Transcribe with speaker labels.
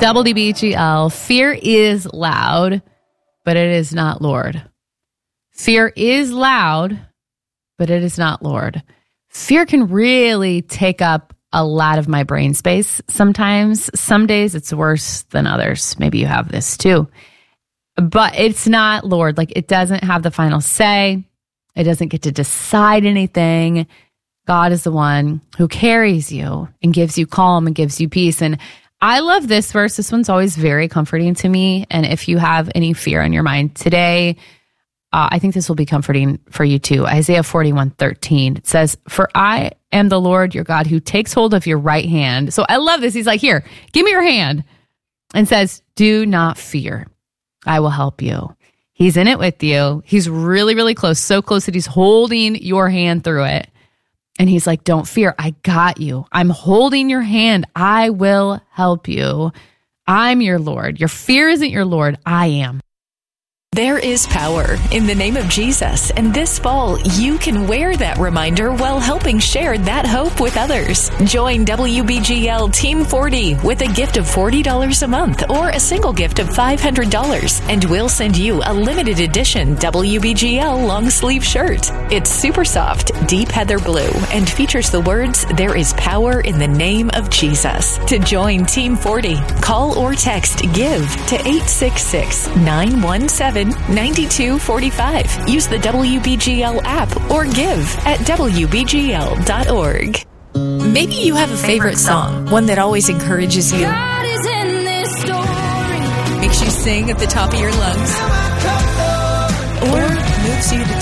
Speaker 1: WBGL, fear is loud, but it is not Lord. Fear is loud, but it is not Lord. Fear can really take up a lot of my brain space sometimes. Some days it's worse than others. Maybe you have this too. But it's not Lord. Like, it doesn't have the final say. It doesn't get to decide anything. God is the one who carries you and gives you calm and gives you peace. And I love this verse. This one's always very comforting to me. And if you have any fear on your mind today, I think this will be comforting for you too. Isaiah 41:13. It says, "For I am the Lord your God who takes hold of your right hand." So I love this. He's like, "Here, give me your hand," and says, "Do not fear. I will help you." He's in it with you. He's really, really close. So close that he's holding your hand through it. And he's like, "Don't fear. I got you. I'm holding your hand. I will help you. I'm your Lord. Your fear isn't your Lord. I am."
Speaker 2: There is power in the name of Jesus, and this fall, you can wear that reminder while helping share that hope with others. Join WBGL Team 40 with a gift of $40 a month or a single gift of $500, and we'll send you a limited edition WBGL long sleeve shirt. It's super soft, deep heather blue, and features the words, "There is power in the name of Jesus." To join Team 40, call or text GIVE to 866-917-9245. Use the WBGL app or give at WBGL.org. Maybe you have a favorite song, one that always encourages you,
Speaker 3: God is in this story.
Speaker 2: makes you sing at the top of your lungs, or moves you to